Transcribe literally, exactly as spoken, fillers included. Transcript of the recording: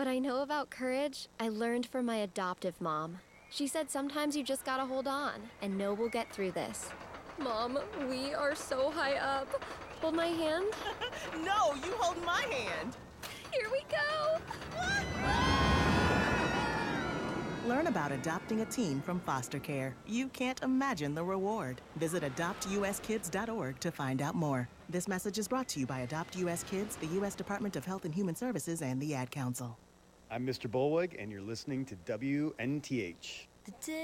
What I know about courage, I learned from my adoptive mom. She said sometimes you just gotta hold on and know we'll get through this. Mom, we are so high up. Hold my hand. No, you hold my hand. Here we go. Learn about adopting a teen from foster care. You can't imagine the reward. Visit adopt u s kids dot org to find out more. This message is brought to you by Adopt U S Kids, the U S Department of Health and Human Services, and the Ad Council. I'm Mister Bolwig, and you're listening to W N T H.